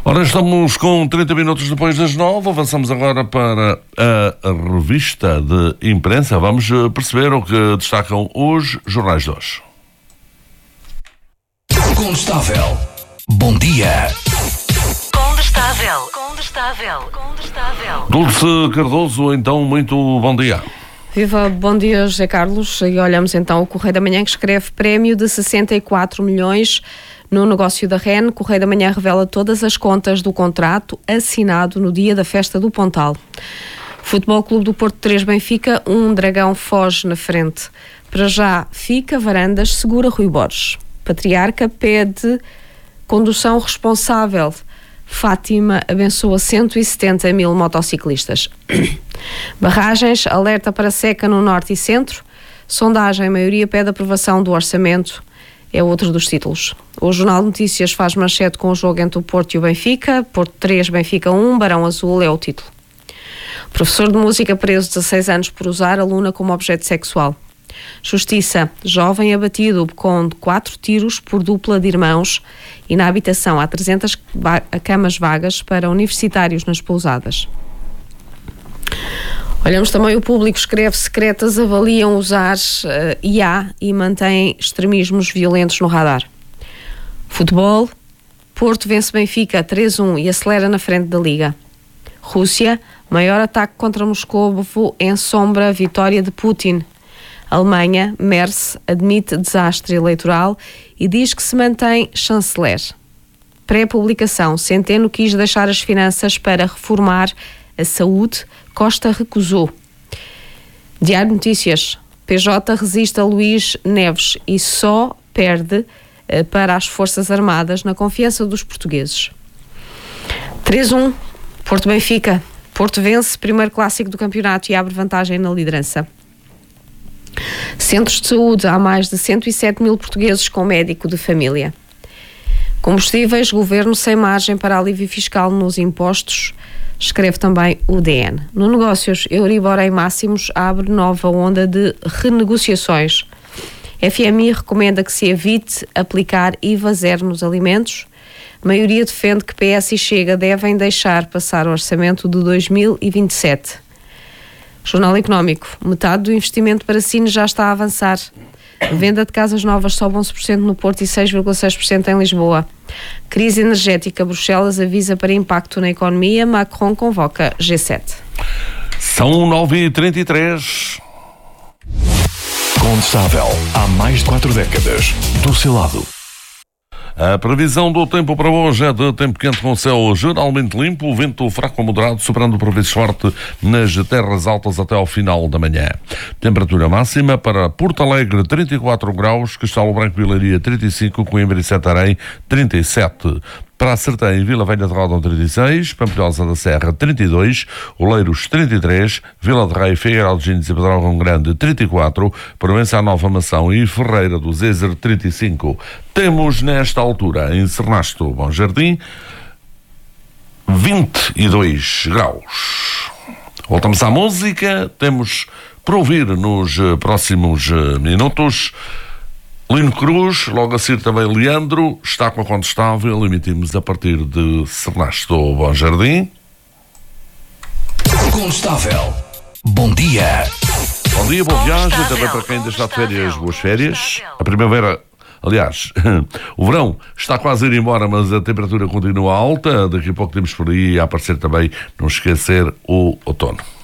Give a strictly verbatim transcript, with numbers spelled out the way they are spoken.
Ora, estamos com trinta minutos depois das nove, avançamos agora para a revista de imprensa. Vamos perceber o que destacam os jornais de hoje. Condestável. Bom dia. Condestável. Condestável. Condestável. Dulce Cardoso, então, muito bom dia. Viva, bom dia, José Carlos. E olhamos então o Correio da Manhã, que escreve prémio de sessenta e quatro milhões no negócio da R E N. Correio da Manhã revela todas as contas do contrato assinado no dia da festa do Pontal. Futebol Clube do Porto três Benfica, um dragão foge na frente. Para já fica, Varandas segura Rui Borges. Patriarca pede condução responsável. Fátima abençoa cento e setenta mil motociclistas. Barragens, alerta para seca no norte e centro. Sondagem, maioria pede aprovação do orçamento. É outro dos títulos. O Jornal de Notícias faz manchete com o jogo entre o Porto e o Benfica. Porto três, Benfica um, Barão Azul é o título. Professor de música preso dezasseis anos por usar aluna como objeto sexual. Justiça, jovem abatido com quatro tiros por dupla de irmãos e na habitação há trezentas camas vagas para universitários nas pousadas. Olhamos também o Público, escreve: secretas avaliam usar uh, I A e mantêm extremismos violentos no radar. Futebol, Porto vence Benfica três a um e acelera na frente da Liga. Rússia, maior ataque contra Moscovo ensombra a vitória de Putin. Alemanha, Merz admite desastre eleitoral e diz que se mantém chanceler. Pré-publicação, Centeno quis deixar as finanças para reformar a saúde, Costa recusou. Diário de Notícias, P J resiste a Luís Neves e só perde eh, para as Forças Armadas na confiança dos portugueses. três a um, Porto Benfica. Porto vence, primeiro clássico do campeonato e abre vantagem na liderança. Centros de saúde, há mais de cento e sete mil portugueses com médico de família. Combustíveis, governo sem margem para alívio fiscal nos impostos, escreve também o D N. No negócios, Euribor em máximos abre nova onda de renegociações. F M I recomenda que se evite aplicar I V A zero nos alimentos. A maioria defende que P S e Chega devem deixar passar o orçamento de dois mil e vinte e sete. Jornal Económico, metade do investimento para Sines já está a avançar. A venda de casas novas sobe onze por cento no Porto e seis vírgula seis por cento em Lisboa. Crise energética, Bruxelas avisa para impacto na economia, Macron convoca G sete. São nove e trinta e três. Condestável, há mais de quatro décadas, do seu lado. A previsão do tempo para hoje é de tempo quente com céu geralmente limpo, vento fraco a moderado, soprando por vezes forte nas terras altas até ao final da manhã. Temperatura máxima para Porto Alegre trinta e quatro graus, Castelo Branco e Leiria trinta e cinco, Coimbra e Santarém trinta e sete. Para a Sertém, Vila Velha de Ródão trinta e seis, Pampilhosa da Serra trinta e dois, Oleiros trinta e três, Vila de Rei, Figueirão de Gines e Pedrógão Grande trinta e quatro, Provença Nova Mação e Ferreira do Zezer trinta e cinco. Temos nesta altura em Cernasto Bom Jardim vinte e dois graus. Voltamos à música, temos para ouvir nos próximos minutos Lino Cruz, logo a seguir também Leandro, está com a Condestável, emitimos a partir de Cernasto Bom Jardim. Condestável. Bom dia. Bom dia, boa viagem, também para quem ainda está de férias, boas férias. A primavera, aliás, o verão está quase a ir embora, mas a temperatura continua alta, daqui a pouco temos por aí a aparecer também, não esquecer, o outono.